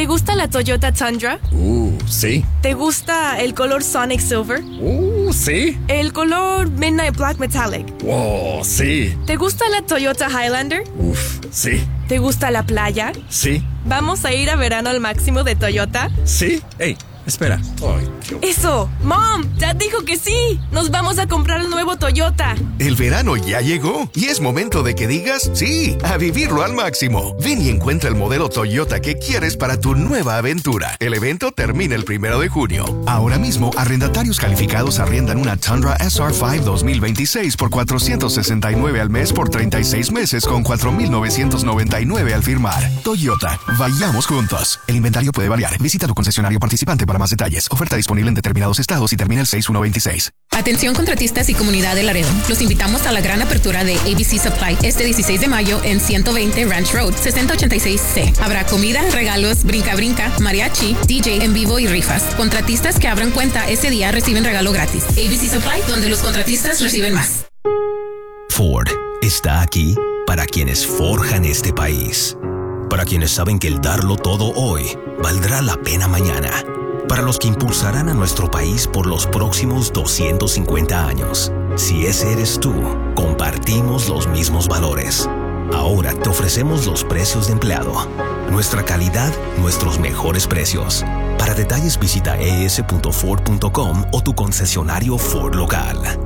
¿Te gusta la Toyota Tundra? Sí. ¿Te gusta el color Sonic Silver? Sí. ¿El color Midnight Black Metallic? Wow, sí. ¿Te gusta la Toyota Highlander? Sí. ¿Te gusta la playa? Sí. ¿Vamos a ir a verano al máximo de Toyota? Sí. Hey, espera. Ay, Dios. ¡Eso! ¡Mom! ¡Dad dijo que sí! ¡Nos vamos a comprar el nuevo Toyota! El verano ya llegó y es momento de que digas sí a vivirlo al máximo. Ven y encuentra el modelo Toyota que quieres para tu nueva aventura. El evento termina el 1 de junio. Ahora mismo, arrendatarios calificados arriendan una Tundra SR5 2026 por $469 al mes por 36 meses con $4,999 al firmar. Toyota, vayamos juntos. El inventario puede variar. Visita tu concesionario participante para más detalles. Oferta disponible en determinados estados y termina el 6/1/26. Atención contratistas y comunidad de Laredo. Los invitamos a la gran apertura de ABC Supply este 16 de mayo en 120 Ranch Road, 6086C. Habrá comida, regalos, brinca, mariachi, DJ en vivo y rifas. Contratistas que abran cuenta ese día reciben regalo gratis. ABC Supply, donde los contratistas reciben más. Ford está aquí para quienes forjan este país. Para quienes saben que el darlo todo hoy valdrá la pena mañana. Para los que impulsarán a nuestro país por los próximos 250 años. Si ese eres tú, compartimos los mismos valores. Ahora te ofrecemos los precios de empleado. Nuestra calidad, nuestros mejores precios. Para detalles visita es.ford.com o tu concesionario Ford local.